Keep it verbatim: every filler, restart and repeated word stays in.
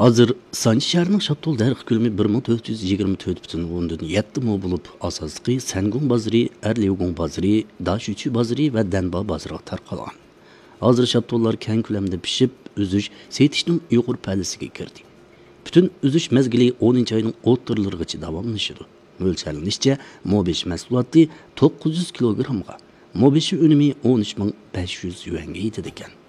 Hazır Sanchi şəhərinin Şaptol dərq kөлümü bir ming to'rt yuz yigirma to'rt butun o'ndan yetti mo bo'lib, asosliqi Sangung bozori, Erliugung bozori, Dashuchi bozori va Danba bozoriga tarqalgan. Hozir Şaptollar keng ko'lamda pishib, uzish, setishning Uyg'ur pallasiga kirdi. Bütün uzish mezgili o'ninchi oyning o'ttirlarigacha davomlashadi. Mo'ljallanishcha, mobish mahsuloti to'qqiz yuz kilogrammga, mobish unumi o'n uch ming besh yuz yuanga yetadi ekan.